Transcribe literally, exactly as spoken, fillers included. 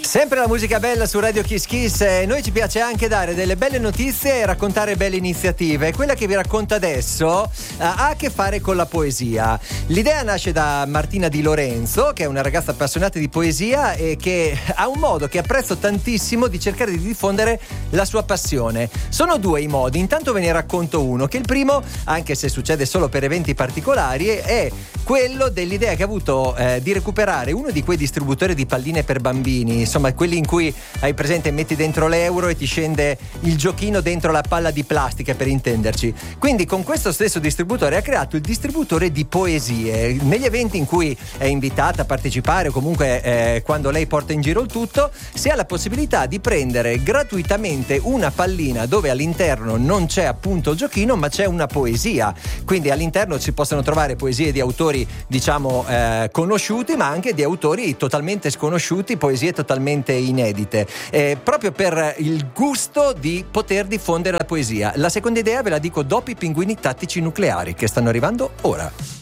Sempre la musica bella su Radio Kiss Kiss, e noi ci piace anche dare delle belle notizie e raccontare belle iniziative. Quella che vi racconto adesso uh, ha a che fare con la poesia. L'idea nasce da Martina Di Lorenzo, che è una ragazza appassionata di poesia e che ha un modo che apprezzo tantissimo di cercare di diffondere la sua passione. Sono due i modi, intanto ve ne racconto uno, che il primo, anche se succede solo per eventi particolari, è quello dell'idea che ha avuto eh, di recuperare uno di quei distributori di palline per bambini, insomma quelli in cui hai presente, metti dentro l'euro e ti scende il giochino dentro la palla di plastica, per intenderci. Quindi con questo stesso distributore ha creato il distributore di poesie. Negli eventi in cui è invitata a partecipare, o comunque eh, quando lei porta in giro il tutto, si ha la possibilità di prendere gratuitamente una pallina dove all'interno non c'è appunto il giochino, ma c'è una poesia. Quindi all'interno si possono trovare poesie di autori diciamo eh, conosciuti, ma anche di autori totalmente sconosciuti, poesie totalmente inedite, eh, proprio per il gusto di poter diffondere la poesia. La seconda idea ve la dico dopo i pinguini tattici nucleari che stanno arrivando ora.